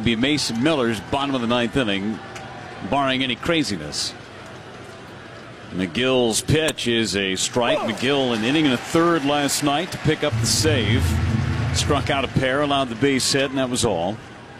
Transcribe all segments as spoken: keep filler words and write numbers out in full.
be Mason Miller's bottom of the ninth inning, barring any craziness. McGill's pitch is a strike. McGill an inning and a third last night to pick up the save. Struck out a pair, allowed the base hit, and that was all.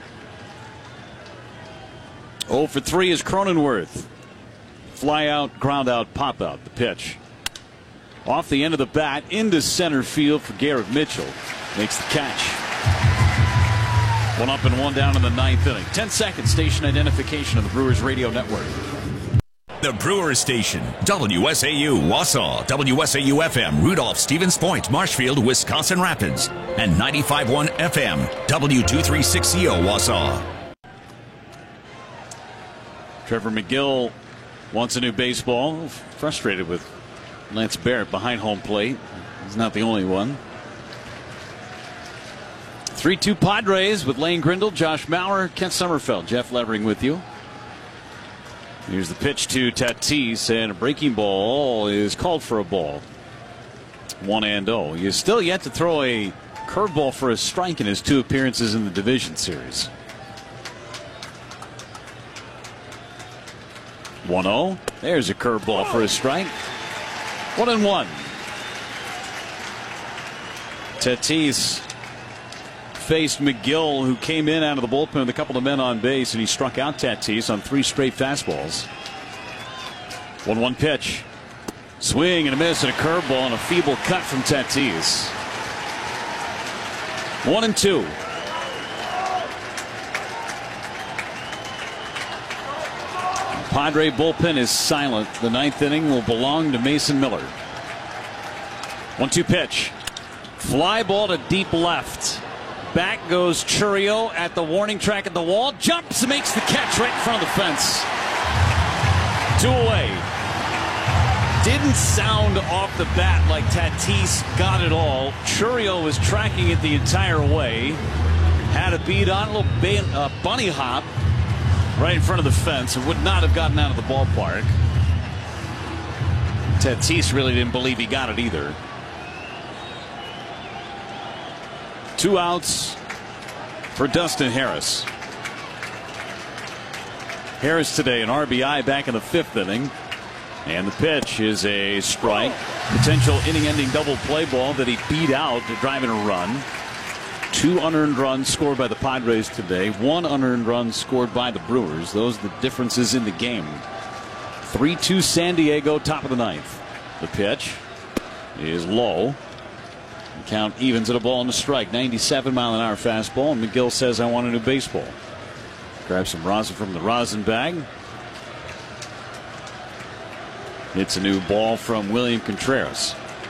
oh for three is Cronenworth. Fly out, ground out, pop out. The pitch. Off the end of the bat into center field for Garrett Mitchell. Makes the catch. One up and one down in the ninth inning. ten second station identification of the Brewers Radio Network. The Brewers Station, W S A U Wausau, W S A U F M Rudolph Stevens Point, Marshfield, Wisconsin Rapids, and ninety-five point one F M W two thirty-six C O Wausau. Trevor McGill wants a new baseball. Frustrated with Lance Barrett behind home plate. He's not the only one. three two Padres with Lane Grindle, Josh Mauer, Kent Sommerfeld, Jeff Levering with you. Here's the pitch to Tatis, and a breaking ball is called for a ball. one and oh. He's still yet to throw a curveball for a strike in his two appearances in the division series. one oh. There's a curveball for a strike. One and one. Tatis faced McGill, who came in out of the bullpen with a couple of men on base, and he struck out Tatis on three straight fastballs. one one pitch. Swing and a miss and a curveball and a feeble cut from Tatis. One and two. Padre bullpen is silent. The ninth inning will belong to Mason Miller. one two pitch. Fly ball to deep left. Back goes Chourio at the warning track at the wall. Jumps and makes the catch right in front of the fence. Two away. Didn't sound off the bat like Tatis got it all. Chourio was tracking it the entire way. Had a beat on, a little ba uh, bunny hop right in front of the fence, and would not have gotten out of the ballpark. Tatis really didn't believe he got it either. Two outs for Dustin Harris. Harris today an R B I back in the fifth inning. And the pitch is a strike. Potential inning-ending double play ball that he beat out to drive in a run. Two unearned runs scored by the Padres today. One unearned run scored by the Brewers. Those are the differences in the game. three two San Diego, top of the ninth. The pitch is low. The count evens at a ball and a strike. ninety-seven mile an hour fastball. And McGill says, I want a new baseball. Grab some rosin from the rosin bag. It's a new ball from William Contreras.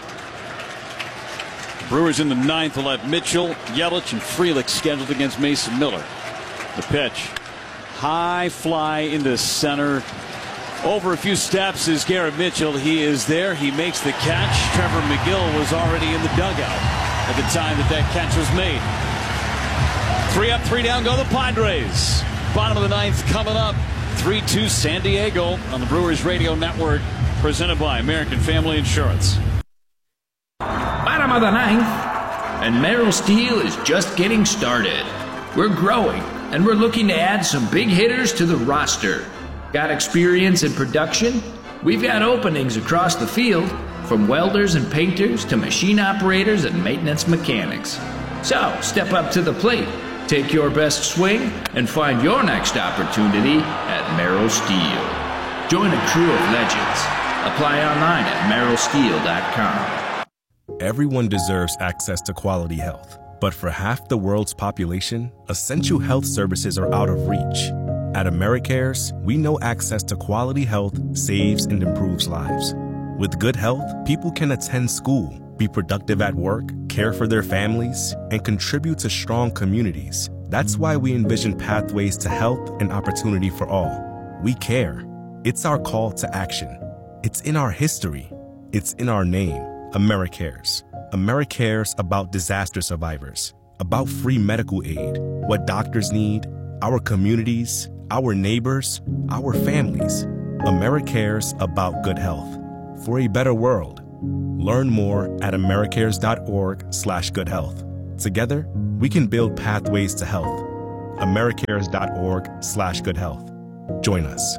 Brewers in the ninth will have Mitchell, Yelich, and Frelick scheduled against Mason Miller. The pitch. High fly into center. Over a few steps is Garrett Mitchell. He is there. He makes the catch. Trevor McGill was already in the dugout at the time that that catch was made. Three up, three down go the Padres. Bottom of the ninth coming up. three two San Diego on the Brewers Radio Network, presented by American Family Insurance. Bottom of the ninth, and Merrill Steel is just getting started. We're growing, and we're looking to add some big hitters to the roster. Got experience in production? We've got openings across the field, from welders and painters to machine operators and maintenance mechanics. So, step up to the plate, take your best swing, and find your next opportunity at Merrill Steel. Join a crew of legends. Apply online at merrill steel dot com. Everyone deserves access to quality health, but for half the world's population, essential health services are out of reach. At AmeriCares, we know access to quality health saves and improves lives. With good health, people can attend school, be productive at work, care for their families, and contribute to strong communities. That's why we envision pathways to health and opportunity for all. We care. It's our call to action. It's in our history. It's in our name. AmeriCares. AmeriCares about disaster survivors, about free medical aid, what doctors need, our communities, our neighbors, our families. AmeriCares about good health. For a better world. Learn more at americares dot org slash good health. Together, we can build pathways to health. americares.org slash good health. Join us.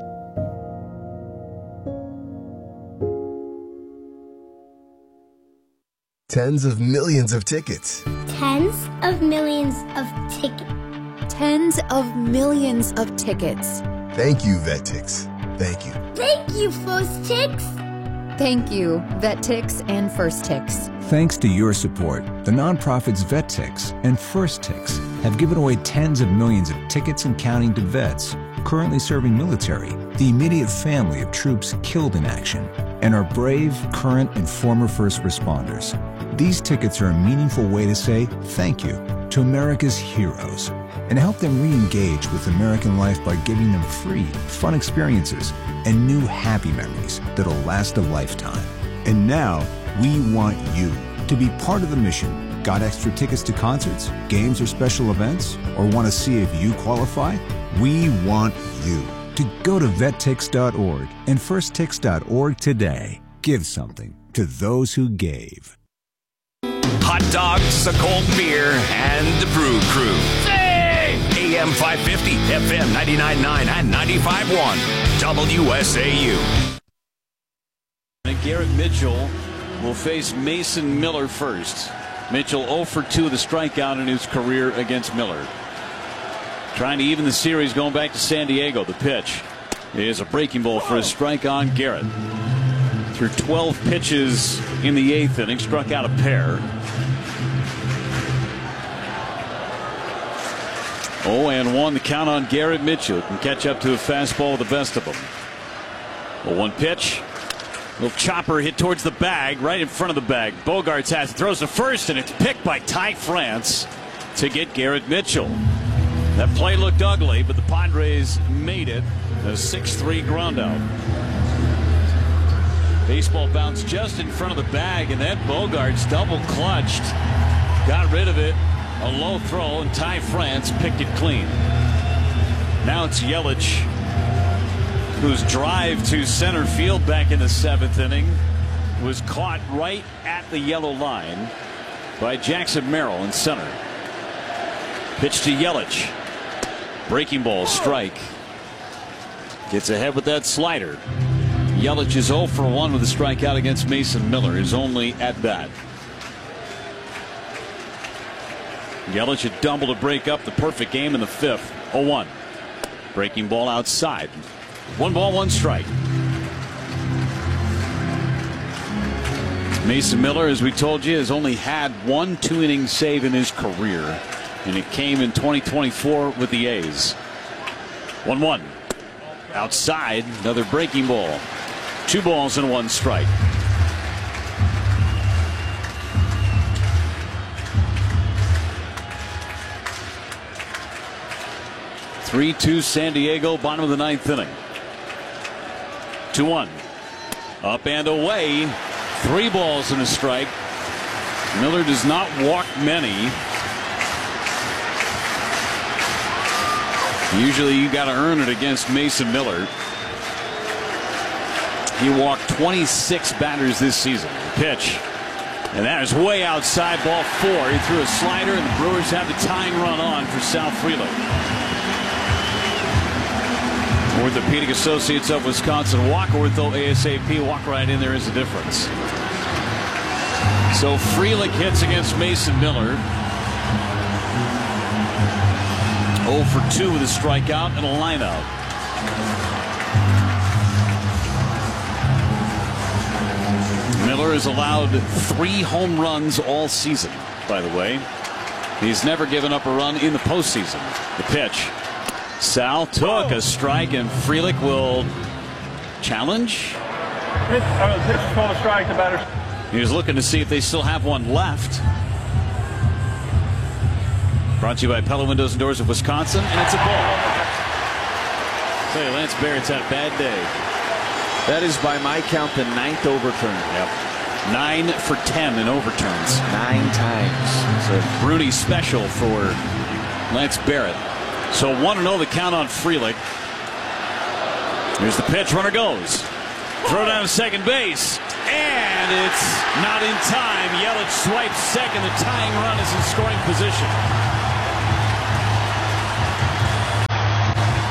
Tens of millions of tickets. Tens of millions of tickets. Tens of millions of tickets. Thank you, VetTix. Thank you. Thank you, First Tix. Thank you, VetTix and First Tix. Thanks to your support, the nonprofits VetTix and First Tix have given away tens of millions of tickets and counting to vets currently serving military, the immediate family of troops killed in action, and our brave, current, and former first responders. These tickets are a meaningful way to say thank you to America's heroes and help them re-engage with American life by giving them free, fun experiences and new happy memories that'll last a lifetime. And now, we want you to be part of the mission. Got extra tickets to concerts, games, or special events? Or want to see if you qualify? We want you to go to vettix dot org and first tix dot org today. Give something to those who gave. Hot dogs, a cold beer, and the Brew Crew. Hey! A M five fifty, F M ninety-nine point nine, and ninety-five point one. W S A U. And Garrett Mitchell will face Mason Miller first. Mitchell zero for two with a strikeout in his career against Miller. Trying to even the series going back to San Diego. The pitch is a breaking ball for a strike on Garrett. Through twelve pitches in the eighth inning, struck out a pair. oh and one the count on Garrett Mitchell. Can catch up to a fastball with the best of them. oh one pitch. Little chopper hit towards the bag, right in front of the bag. Bogaerts has it, throws to first, and it's picked by Ty France to get Garrett Mitchell. That play looked ugly, but the Padres made it. A six three ground out. Baseball bounced just in front of the bag, and then Bogaerts double clutched. Got rid of it. A low throw, and Ty France picked it clean. Now it's Yelich, whose drive to center field back in the seventh inning was caught right at the yellow line by Jackson Merrill in center. Pitch to Yelich. Breaking ball, strike. Gets ahead with that slider. Yelich is zero for one with a strikeout against Mason Miller, his only at bat. Yelich had doubled to break up the perfect game in the fifth. oh one. Breaking ball outside. One ball, one strike. Mason Miller, as we told you, has only had one two-inning save in his career, and it came in twenty twenty-four with the A's. one one. Outside, another breaking ball. Two balls and one strike. three two San Diego, bottom of the ninth inning. two one. Up and away. Three balls and a strike. Miller does not walk many. Usually you got to earn it against Mason Miller. He walked twenty-six batters this season. Pitch. And that is way outside, ball four. He threw a slider, and the Brewers have the tying run on for Sal Frelick. Orthopedic Associates of Wisconsin. Walk ortho ASAP. Walk right in there is the difference. So Frelick hits against Mason Miller. oh for two with a strikeout and a lineout. Miller has allowed three home runs all season, by the way. He's never given up a run in the postseason. The pitch. Sal took a strike, and Frelick will challenge. Pitch, uh, pitch is called a strike. The batter. He was looking to see if they still have one left. Brought to you by Pella Windows and Doors of Wisconsin, and it's a ball. Tell you, Lance Barrett's had a bad day. That is, by my count, the ninth overturn. Yep. Nine for ten in overturns. Nine times. It's a Bruni special for Lance Barrett. So one and oh the count on Frelick. Here's the pitch. Runner goes. Throw down to second base. And it's not in time. Yelich swipes second. The tying run is in scoring position.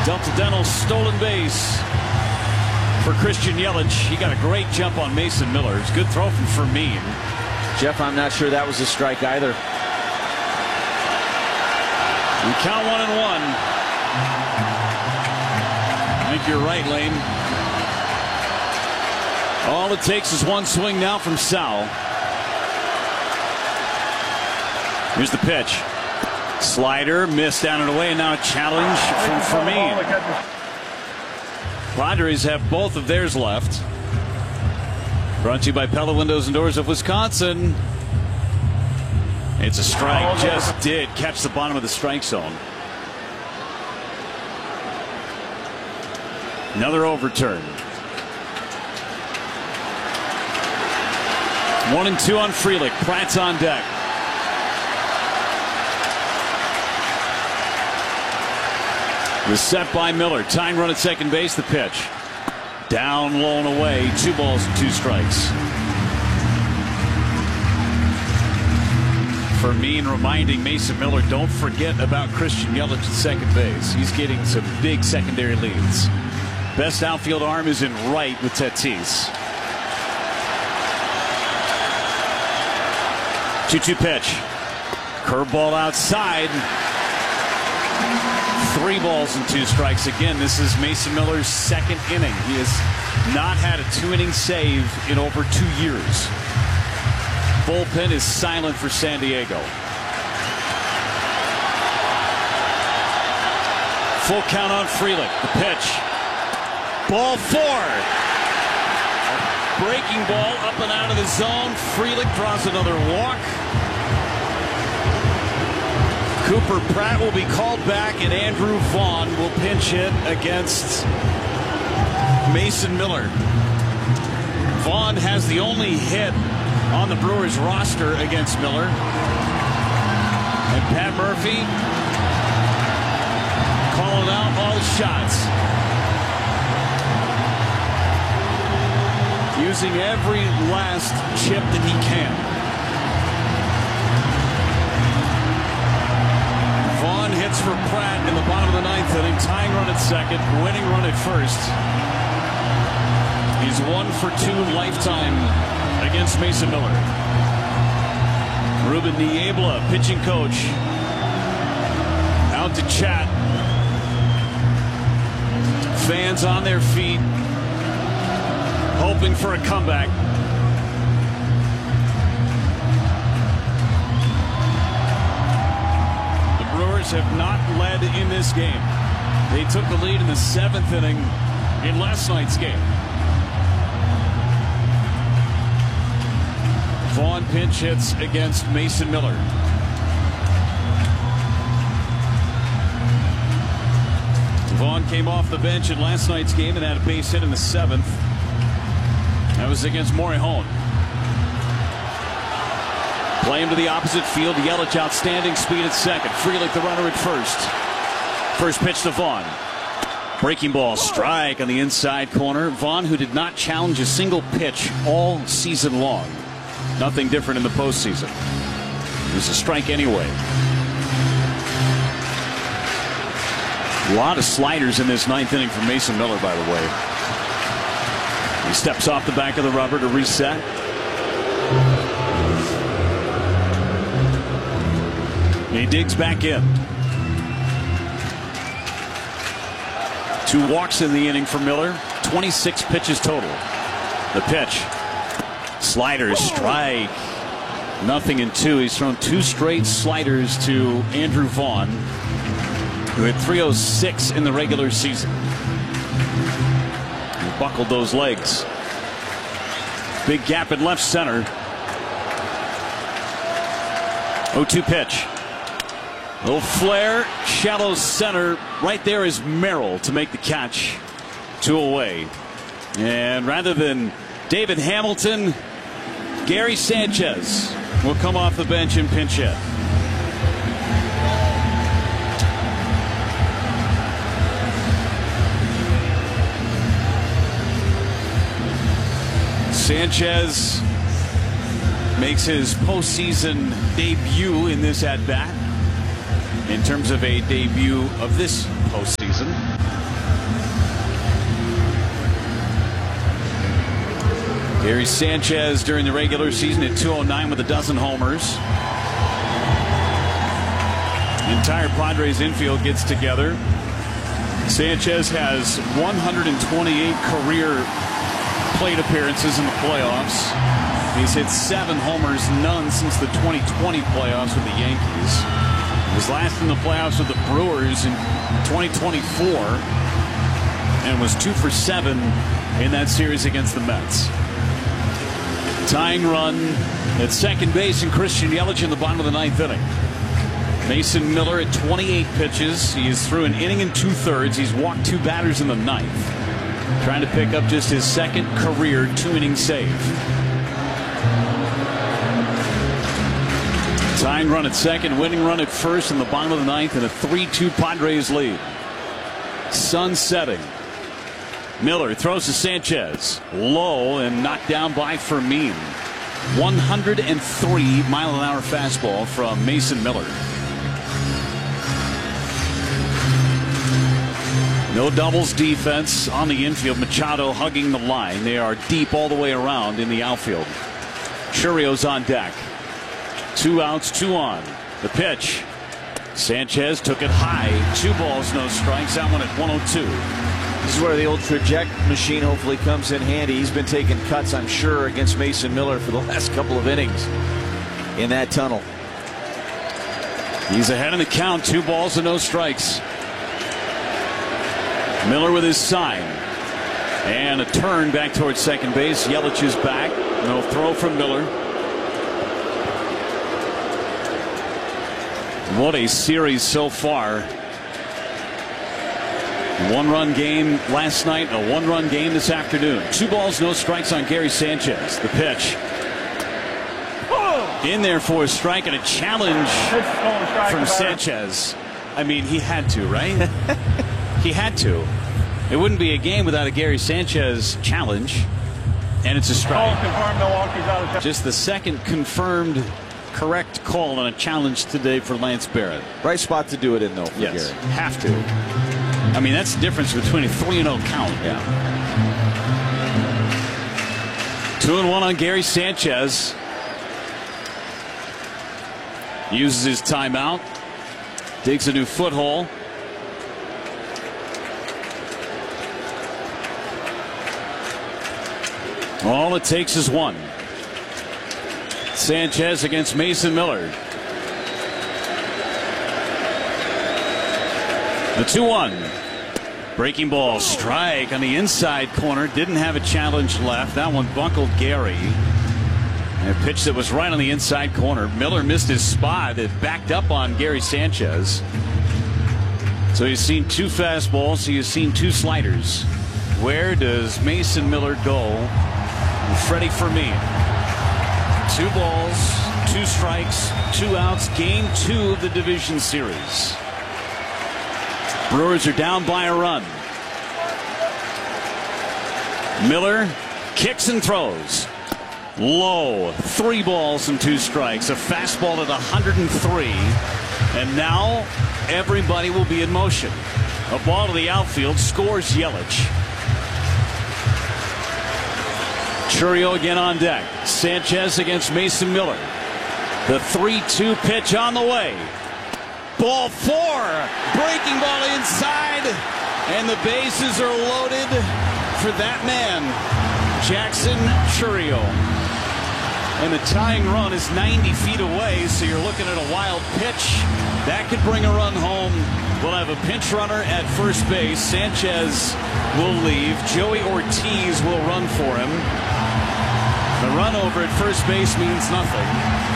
Delta Dental stolen base for Christian Yelich. He got a great jump on Mason Miller. It's a good throw from Fermin. Jeff, I'm not sure that was a strike either. We count one and one. I think you're right, Lane. All it takes is one swing now from Sal. Here's the pitch. Slider missed down and away, and now a challenge from Fermin. Padres have both of theirs left. Brought to you by Pella Windows and Doors of Wisconsin. It's a strike. Just did catch the bottom of the strike zone. Another overturn. One and two on Frelick. Pratt's on deck. The set by Miller. Tying run at second base. The pitch. Down, low, and away. Two balls and two strikes. Fermin reminding Mason Miller, don't forget about Christian Yelich at second base. He's getting some big secondary leads. Best outfield arm is in right with Tatis. two two pitch. Curveball outside. Three balls and two strikes. Again, this is Mason Miller's second inning. He has not had a two-inning save in over two years. Bullpen is silent for San Diego. Full count on Frelick. The pitch. Ball four. Breaking ball up and out of the zone. Frelick draws another walk. Cooper Pratt will be called back, and Andrew Vaughn will pinch hit against Mason Miller. Vaughn has the only hit on the Brewers roster against Miller. And Pat Murphy calling out all the shots. Using every last chip that he can. Vaughn hits for Pratt in the bottom of the ninth inning. Tying run at second, winning run at first. He's one for two lifetime against Mason Miller. Ruben Niebla, pitching coach, out to chat. Fans on their feet, hoping for a comeback. The Brewers have not led in this game. They took the lead in the seventh inning in last night's game. Vaughn pinch hits against Mason Miller. Vaughn came off the bench in last night's game and had a base hit in the seventh. That was against Morejon. Play him to the opposite field. Yelich outstanding speed at second. Frelick the runner at first. First pitch to Vaughn. Breaking ball, strike on the inside corner. Vaughn, who did not challenge a single pitch all season long. Nothing different in the postseason. It was a strike anyway. A lot of sliders in this ninth inning from Mason Miller, by the way. He steps off the back of the rubber to reset. He digs back in. Two walks in the inning for Miller. twenty-six pitches total. The pitch. Sliders, strike. Nothing in two. He's thrown two straight sliders to Andrew Vaughn, who had three oh six in the regular season. He buckled those legs. Big gap in left center. oh two pitch. Little flare, shallow center. Right there is Merrill to make the catch. Two away. And rather than David Hamilton, Gary Sanchez will come off the bench and pinch hit. Sanchez makes his postseason debut in this at-bat. In terms of a debut of this postseason, Gary Sanchez during the regular season at two oh nine with a dozen homers. The entire Padres infield gets together. Sanchez has one hundred twenty-eight career plate appearances in the playoffs. He's hit seven homers, none since the twenty twenty playoffs with the Yankees. He was last in the playoffs with the Brewers in twenty twenty-four and was two for seven in that series against the Mets. Tying run at second base, and Christian Yelich in the bottom of the ninth inning. Mason Miller at twenty-eight pitches. He is through an inning and two thirds. He's walked two batters in the ninth, trying to pick up just his second career two-inning save. Tying run at second, winning run at first in the bottom of the ninth, and a three two Padres lead. Sun setting. Miller throws to Sanchez. Low and knocked down by Fermin. one hundred three mile an hour fastball from Mason Miller. No doubles defense on the infield. Machado hugging the line. They are deep all the way around in the outfield. Churio's on deck. Two outs, two on. The pitch. Sanchez took it high. Two balls, no strikes. That one at one oh two. This is where the old traject machine hopefully comes in handy. He's been taking cuts, I'm sure, against Mason Miller for the last couple of innings in that tunnel. He's ahead in the count. Two balls and no strikes. Miller with his sign. And a turn back towards second base. Yelich is back. No throw from Miller. What a series so far. One-run game last night, a one-run game this afternoon. Two balls, no strikes on Gary Sanchez. The pitch. In there for a strike and a challenge from Sanchez. I mean, he had to, right? He had to. It wouldn't be a game without a Gary Sanchez challenge. And it's a strike. Just the second confirmed correct call on a challenge today for Lance Barrett. Right spot to do it in, though, for yes, Gary. Have to. I mean, that's the difference between a three and oh count. Yeah. Two and one on Gary Sanchez. Uses his timeout. Digs a new foothole. All it takes is one. Sanchez against Mason Miller. The two one. Breaking ball, strike on the inside corner. Didn't have a challenge left. That one buckled Gary. And a pitch that was right on the inside corner. Miller missed his spot. It backed up on Gary Sanchez. So he's seen two fastballs. He has seen two sliders. Where does Mason Miller go? Freddie Fermin. Two balls, two strikes, two outs. Game two of the division series. Brewers are down by a run. Miller kicks and throws. Low. Three balls and two strikes. A fastball at one hundred three. And now everybody will be in motion. A ball to the outfield. Scores Yelich. Churio again on deck. Sanchez against Mason Miller. The three two pitch on the way. Ball four. Breaking ball inside. And the bases are loaded for that man, Jackson Chourio. And the tying run is ninety feet away, so you're looking at a wild pitch. That could bring a run home. We'll have a pinch runner at first base. Sanchez will leave. Joey Ortiz will run for him. The run over at first base means nothing.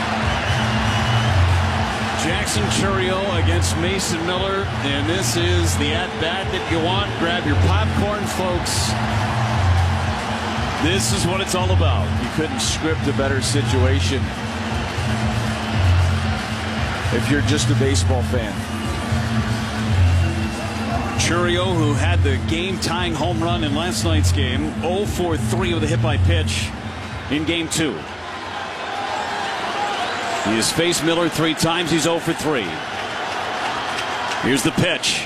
Jackson Chourio against Mason Miller, and this is the at-bat that you want. Grab your popcorn, folks. This is what it's all about. You couldn't script a better situation if you're just a baseball fan. Chourio, who had the game-tying home run in last night's game, oh for three with a hit by pitch in game two. He has faced Miller three times. He's oh for three. Here's the pitch.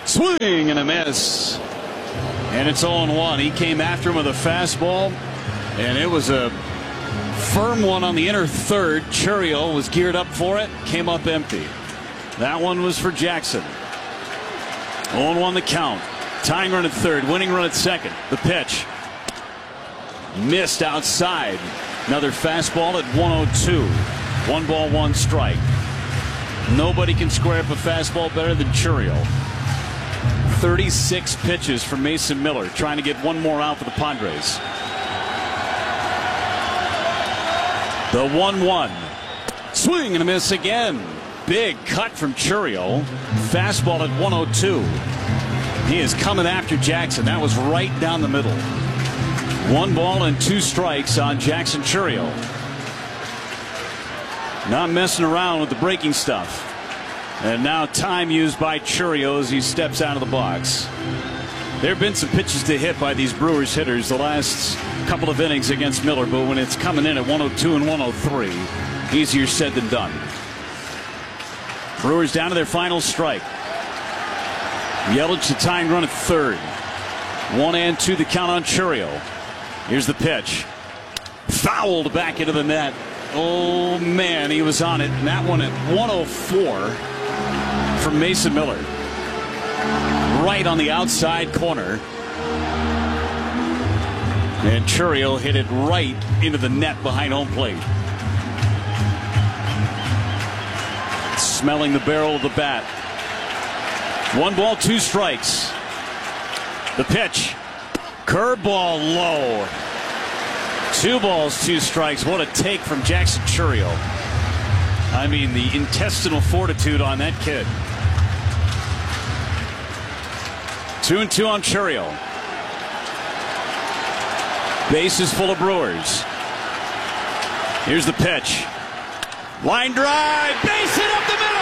Swing and a miss. And it's oh and one. He came after him with a fastball. And it was a firm one on the inner third. Churiel was geared up for it, came up empty. That one was for Jackson. oh one the count. Tying run at third, winning run at second. The pitch. Missed outside. Another fastball at one oh two. One ball, one strike. Nobody can square up a fastball better than Churiel. thirty-six pitches for Mason Miller, trying to get one more out for the Padres. The one one. Swing and a miss again. Big cut from Churiel. Fastball at one oh two. He is coming after Jackson. That was right down the middle. One ball and two strikes on Jackson Churiel. Not messing around with the breaking stuff. And now time used by Churiel as he steps out of the box. There have been some pitches to hit by these Brewers hitters the last couple of innings against Miller, but when it's coming in at one oh two and one oh three, easier said than done. Brewers down to their final strike. Yelich the tying run at third. One and two the count on Churiel. Here's the pitch. Fouled back into the net. Oh man, he was on it. And that one at one oh four from Mason Miller. Right on the outside corner. And Churiel hit it right into the net behind home plate. Smelling the barrel of the bat. One ball, two strikes. The pitch. Curveball low. Two balls, two strikes. What a take from Jackson Churiel. I mean, the intestinal fortitude on that kid. Two and two on Churiel. Bases full of Brewers. Here's the pitch. Line drive. Base hit up the middle.